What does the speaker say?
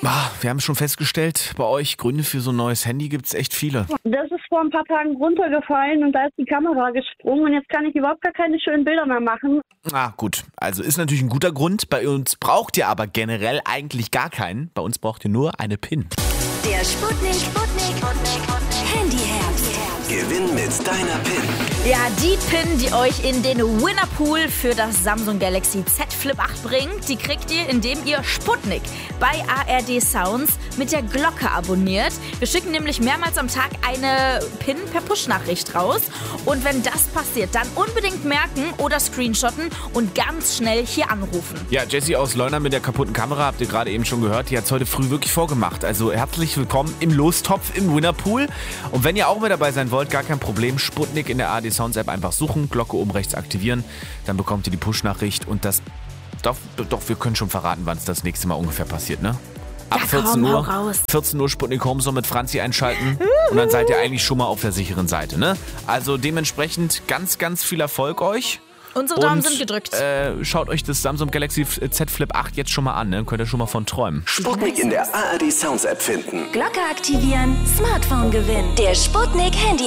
Wir haben schon festgestellt, bei euch Gründe für so ein neues Handy gibt es echt viele. Das ist vor ein paar Tagen runtergefallen und da ist die Kamera gesprungen und jetzt kann ich überhaupt gar keine schönen Bilder mehr machen. Gut. Also ist natürlich ein guter Grund. Bei uns braucht ihr aber generell eigentlich gar keinen. Bei uns braucht ihr nur eine PIN. Der Sputnik Handyherbst. Gewinn mit deiner PIN. Ja, die PIN, die euch in den Winnerpool für das Samsung Galaxy Z Flip 8 bringt, die kriegt ihr, indem ihr Sputnik bei ARD Sounds mit der Glocke abonniert. Wir schicken nämlich mehrmals am Tag eine PIN per Push-Nachricht raus. Und wenn das passiert, dann unbedingt merken oder screenshotten und ganz schnell hier anrufen. Ja, Jessie aus Leuna mit der kaputten Kamera, habt ihr gerade eben schon gehört, die hat es heute früh wirklich vorgemacht. Also herzlich willkommen im Lostopf im Winnerpool. Und wenn ihr auch mit dabei sein wollt, gar kein Problem, Sputnik in der ARD Sounds App einfach suchen, Glocke oben rechts aktivieren, dann bekommt ihr die Push-Nachricht und das, doch, wir können schon verraten, wann es das nächste Mal ungefähr passiert, ne? Ab 14 Uhr, 14 Uhr Sputnik Home mit Franzi einschalten und dann seid ihr eigentlich schon mal auf der sicheren Seite, ne? Also dementsprechend ganz, ganz viel Erfolg euch. Unsere Daumen sind gedrückt. Schaut euch das Samsung Galaxy Z Flip 8 jetzt schon mal an, ne? Könnt ihr schon mal von träumen. Sputnik in der ARD Sounds App finden. Glocke aktivieren, Smartphone gewinnen. Der Sputnik Handy